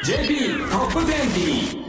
JP トップ20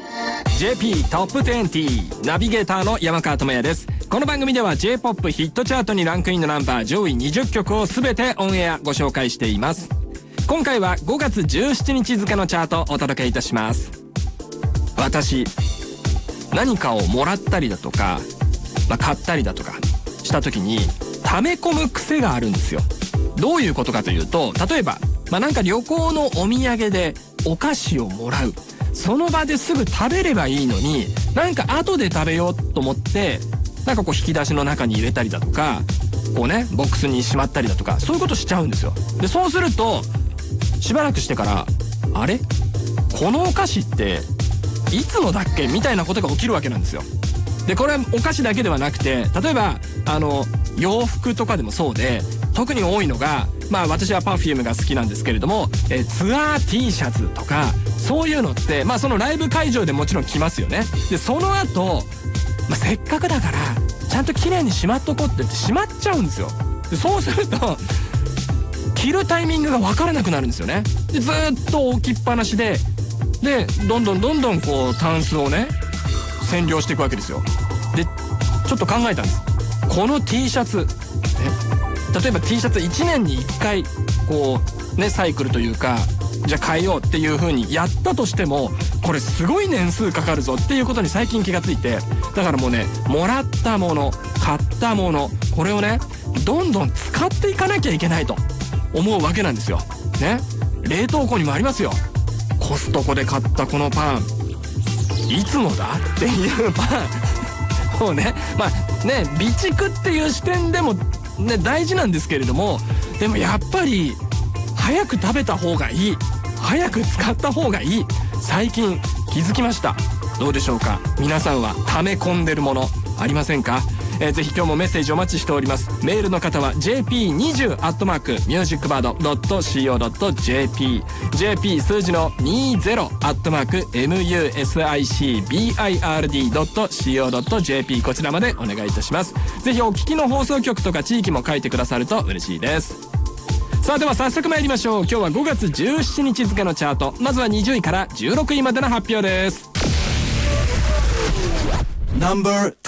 JP トップ20ナビゲーターの山川智也です。この番組では J-POP ヒットチャートにランクインのナンバー上位20曲を全てオンエアご紹介しています。今回は5月17日付のチャートをお届けいたします。私何かをもらったりだとか、買ったりだとかした時に溜め込む癖があるんですよ。どういうことかというと、例えば、なんか旅行のお土産でお菓子をもらう、その場ですぐ食べればいいのに、なんか後で食べようと思ってなんかこう引き出しの中に入れたりだとか、こうねボックスにしまったりだとか、そういうことしちゃうんですよ。でそうするとしばらくしてから、あれこのお菓子っていつのだっけみたいなことが起きるわけなんですよ。でこれはお菓子だけではなくて、例えば洋服とかでもそうで、特に多いのが、私は Perfume が好きなんですけれども、ツアー T シャツとかそういうのって、そのライブ会場でもちろん着ますよね。でその後、せっかくだからちゃんと綺麗にしまっとこうって言ってしまっちゃうんですよ。でそうすると着るタイミングが分からなくなるんですよね。でずっと置きっぱなしで、どんどんこうタンスをね占領していくわけですよ。でちょっと考えたんです。この T シャツ、例えば T シャツ1年に1回こうねサイクルというか、じゃあ変えようっていう風にやったとしても、これすごい年数かかるぞっていうことに最近気がついて、だからもうね、もらったもの、買ったもの、これをねどんどん使っていかなきゃいけないと思うわけなんですよね。冷凍庫にもありますよ。コストコで買ったこのパンいつのだっていうパンをね、備蓄っていう視点でもね大事なんですけれども、でもやっぱり早く食べた方がいい、早く使った方がいい、最近気づきました。どうでしょうか、皆さんは溜め込んでるものありませんか？ぜひ今日もメッセージお待ちしております。メールの方は jp20@musicbird.co.jp jp 数字の 20@musicbird.co.jp こちらまでお願いいたします。ぜひお聞きの放送局とか地域も書いてくださると嬉しいです。さあでは早速参りましょう。今日は5月17日付のチャート、まずは20位から16位までの発表です。